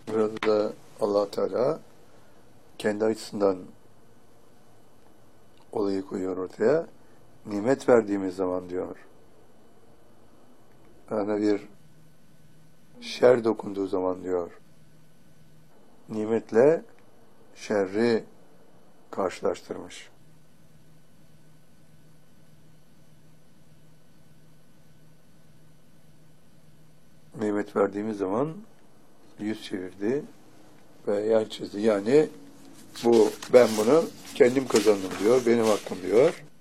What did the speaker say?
Burada da Allah Teala kendi açısından olayı koyuyor ortaya. Nimet verdiğimiz zaman diyor. Yani bir şer dokunduğu zaman diyor. Nimetle şerri karşılaştırmış. Nimet verdiğimiz zaman yüz çevirdi ve yan çizdi. Yani ben bunu kendim kazandım diyor, benim hakkım diyor.